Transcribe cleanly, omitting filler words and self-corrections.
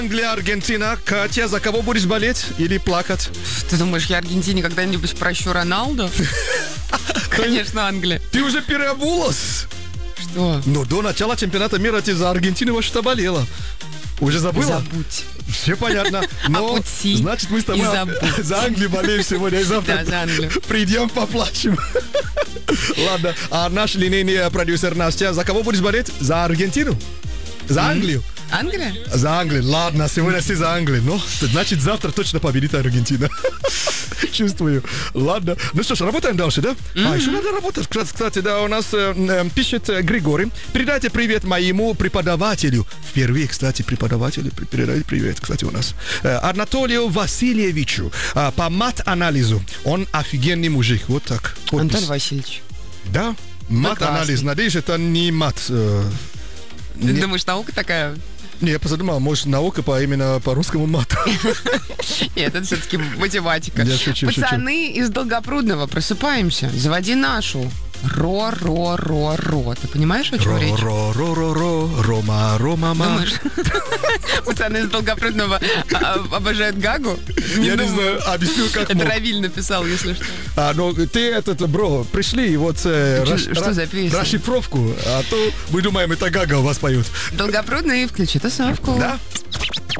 Англия, Аргентина. Катя, за кого будешь болеть или плакать? Ты думаешь, я Аргентине когда-нибудь прощу Роналду? Конечно, Англия. Ты уже переобулась? Что? Но до начала чемпионата мира ты за Аргентину вообще-то болела. Уже забыла? Забудь. Все понятно. Но, Опути значит, мы с тобой и забудь. за Англию болеем сегодня. И завтра Да, за Англию. придем, поплачем. Ладно, а наш линейный продюсер Настя, за кого будешь болеть? За Аргентину? За Англию? Англия? За Англию. Ладно, сегодня все за Англию. Ну, значит, завтра точно победит Аргентина. Чувствую. Ладно. Ну что ж, работаем дальше, да? А, еще надо работать. Кстати, да, у нас пишет Григорий. Передайте привет моему преподавателю. Впервые, кстати, преподавателю. Передайте привет, кстати, у нас. Анатолию Васильевичу. По мат-анализу. Он офигенный мужик. Вот так. Подпись. Антон Васильевич. Да? Мат-анализ. Надеюсь, это не мат. Ты думаешь, наука такая? Не, я подумал, может, наука именно по русскому мату. Нет, это все-таки математика. Я шучу. Пацаны из Долгопрудного, просыпаемся. Заводи нашу. Ро-ро-ро-ро. Ты понимаешь, о чем речь? Ро-ро-ро-ро-ро, Рома-ро-мама. Думаешь? Пацаны из Долгопрудного обожают Гагу? Я не знаю, объясню, как Это мог. Равиль написал, если что. Ну, ты бро, пришли, вот Что за песня? расшифровку, а то мы думаем, это Гага у вас поют. Долгопрудный, включи тусовку. Да?